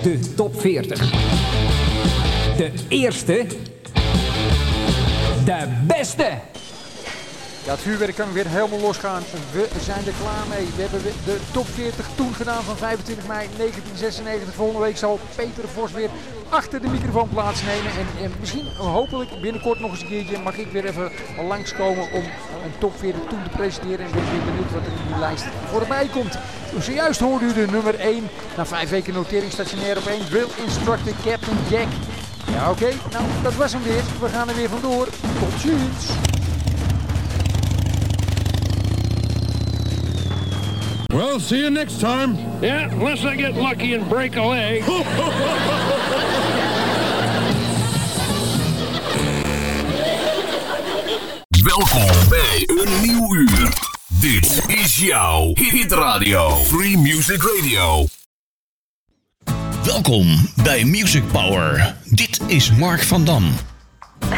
de top 40. De eerste, de beste. Ja, het vuurwerk kan weer helemaal losgaan. We zijn er klaar mee. We hebben de top 40 toen gedaan van 25 mei 1996. Volgende week zal Peter Vos weer achter de microfoon plaatsnemen. En misschien, hopelijk, binnenkort nog eens een keertje mag ik weer even langskomen om een top 40 toen te presenteren. En ben weer benieuwd wat er in die lijst voorbij komt. Zojuist hoorde u de nummer 1. Na 5 weken notering stationair op 1. Drill Instructor Captain Jack. Ja, oké. Nou, dat was hem weer. We gaan er weer vandoor. Tot ziens. Well, see you next time. Yeah, unless I get lucky and break a leg. Welkom bij een nieuw uur. Dit is jouw Hit Radio. Free Music Radio. Welkom bij Music Power. Dit is Mark van Dam.